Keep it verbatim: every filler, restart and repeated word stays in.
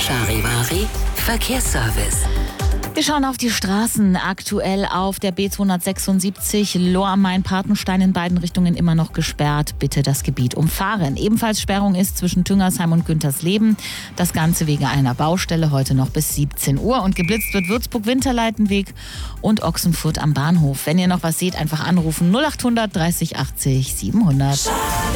Charivari Verkehrsservice. Wir schauen auf die Straßen. Aktuell auf der B zweihundertsechsundsiebzig Lohr am Main-Papenstein in beiden Richtungen immer noch gesperrt. Bitte das Gebiet umfahren. Ebenfalls Sperrung ist zwischen Tüngersheim und Güntersleben. Das Ganze wegen einer Baustelle heute noch bis siebzehn Uhr. Und geblitzt wird Würzburg-Winterleitenweg und Ochsenfurt am Bahnhof. Wenn ihr noch was seht, einfach anrufen null acht hundert dreißig achtzig siebenhundert.